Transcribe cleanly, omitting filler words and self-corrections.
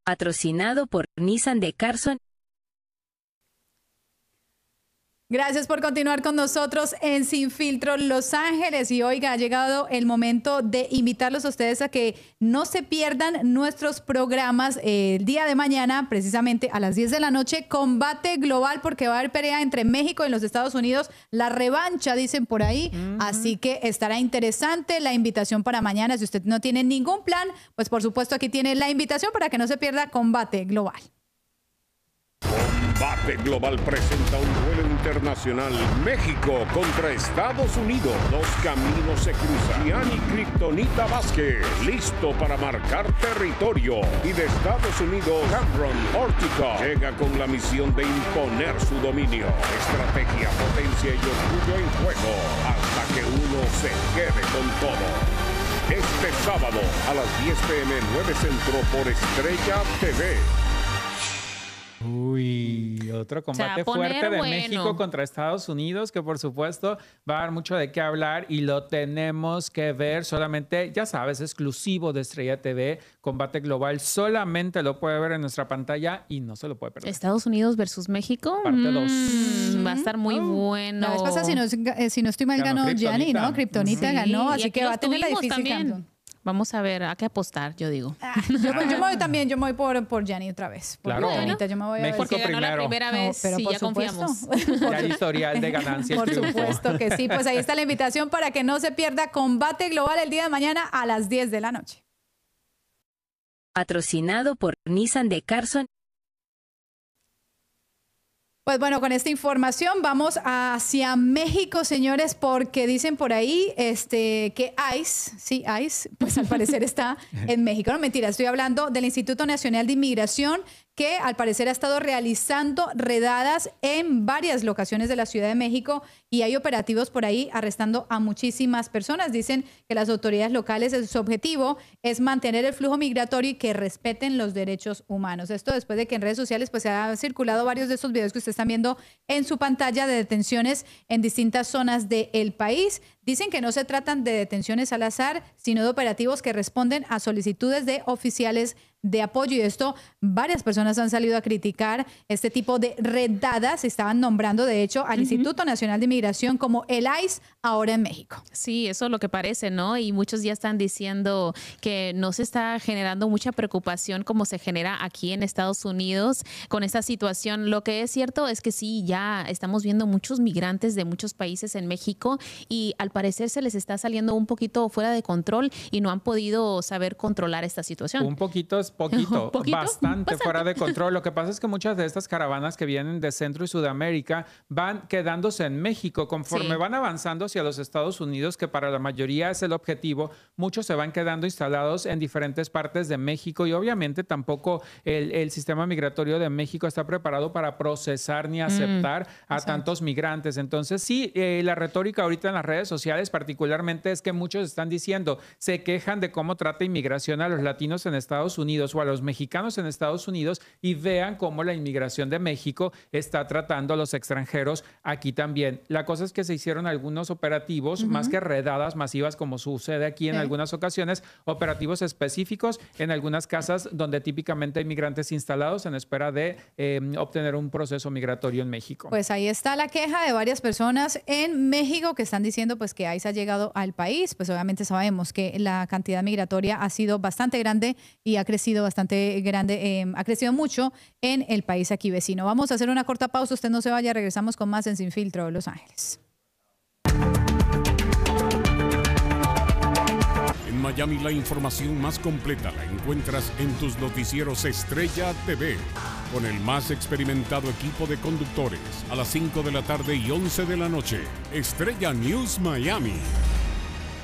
Patrocinado por Nissan de Carson. Gracias por continuar con nosotros en Sin Filtro Los Ángeles. Y oiga, ha llegado el momento de invitarlos a ustedes a que no se pierdan nuestros programas el día de mañana, precisamente a las 10 de la noche, Combate Global, porque va a haber pelea entre México y los Estados Unidos, la revancha, dicen por ahí. Así que estará interesante la invitación para mañana. Si usted no tiene ningún plan, pues por supuesto aquí tiene la invitación para que no se pierda Combate Global. Combate Global presenta un duelo internacional. México contra Estados Unidos. Dos caminos se cruzan. Gianni Kryptonita Vázquez, listo para marcar territorio. Y de Estados Unidos, Cameron Ortica llega con la misión de imponer su dominio. Estrategia, potencia y orgullo en juego. Hasta que uno se quede con todo. Este sábado a las 10 p.m. 9 Centro por Estrella TV. Uy, otro combate fuerte de bueno. México contra Estados Unidos, que por supuesto va a dar mucho de qué hablar y lo tenemos que ver solamente, ya sabes, exclusivo de Estrella TV, Combate Global, solamente lo puede ver en nuestra pantalla y no se lo puede perder. Estados Unidos versus México. Parte 2. Va a estar muy bueno. La vez pasada, si no estoy mal, ganó Gianni, ¿no? Kryptonita ganó, así que va a tener la difícil también. Vamos a ver, ¿a qué apostar? Yo digo. Yo me voy también, yo me voy por Gianni otra vez. Claro. Kryptonita, yo me voy a ver. Porque ganó la primera vez, pero sí, por ya supuesto. confiamos. Ya hay historial de ganancia y Por triunfo. supuesto que sí. Pues ahí está la invitación para que no se pierda Combate Global el día de mañana a las 10 de la noche. Patrocinado por Nissan de Carson. Pues bueno, con esta información vamos hacia México, señores, porque dicen por ahí que ICE, pues al parecer está en México. No, mentira, estoy hablando del Instituto Nacional de Inmigración, que al parecer ha estado realizando redadas en varias locaciones de la Ciudad de México y hay operativos por ahí arrestando a muchísimas personas. Dicen que las autoridades locales, su objetivo es mantener el flujo migratorio y que respeten los derechos humanos. Esto después de que en redes sociales pues se han circulado varios de estos videos que ustedes están viendo en su pantalla de detenciones en distintas zonas del país. Dicen que no se tratan de detenciones al azar, sino de operativos que responden a solicitudes de oficiales de apoyo. Y esto, varias personas han salido a criticar este tipo de redadas. Se estaban nombrando, de hecho, al Instituto Nacional de Inmigración como el ICE ahora en México. Sí, eso es lo que parece, ¿no? Y muchos ya están diciendo que no se está generando mucha preocupación como se genera aquí en Estados Unidos con esta situación. Lo que es cierto es que sí, ya estamos viendo muchos migrantes de muchos países en México y al parecer se les está saliendo un poquito fuera de control y no han podido saber controlar esta situación. Un poquito es poquito, bastante fuera de control. Lo que pasa es que muchas de estas caravanas que vienen de Centro y Sudamérica van quedándose en México. Conforme van avanzando hacia los Estados Unidos, que para la mayoría es el objetivo, muchos se van quedando instalados en diferentes partes de México y obviamente tampoco el sistema migratorio de México está preparado para procesar ni aceptar a tantos migrantes. Entonces sí, la retórica ahorita en las redes sociales particularmente es que muchos están diciendo, se quejan de cómo trata inmigración a los latinos en Estados Unidos o a los mexicanos en Estados Unidos y vean cómo la inmigración de México está tratando a los extranjeros aquí también. La cosa es que se hicieron algunos operativos, más que redadas masivas como sucede aquí en algunas ocasiones, operativos específicos en algunas casas donde típicamente hay migrantes instalados en espera de obtener un proceso migratorio en México. Pues ahí está la queja de varias personas en México que están diciendo pues que ICE ha llegado al país. Pues obviamente sabemos que la cantidad migratoria ha sido bastante grande y ha crecido bastante grande, ha crecido mucho en el país aquí vecino. Vamos a hacer una corta pausa, usted no se vaya, regresamos con más en Sin Filtro Los Ángeles. En Miami la información más completa la encuentras en tus noticieros Estrella TV, con el más experimentado equipo de conductores a las 5 de la tarde y 11 de la noche. Estrella News Miami.